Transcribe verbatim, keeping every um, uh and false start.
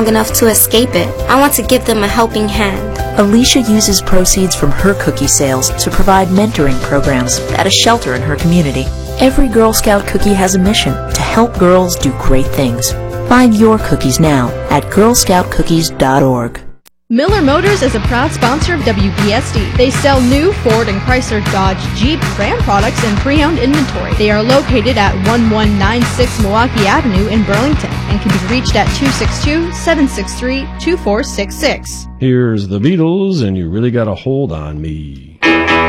strong enough to escape it. I want to give them a helping hand. Alicia uses proceeds from her cookie sales to provide mentoring programs at a shelter in her community. Every Girl Scout cookie has a mission to help girls do great things. Find your cookies now at girl scout cookies dot org. Miller Motors is a proud sponsor of W B S D. They sell new Ford and Chrysler, Dodge, Jeep, Ram products, and pre-owned inventory. They are located at one one nine six Milwaukee Avenue in Burlington and can be reached at two six two, seven six three, two four six six. Here's the Beatles, and You Really Got a Hold on Me.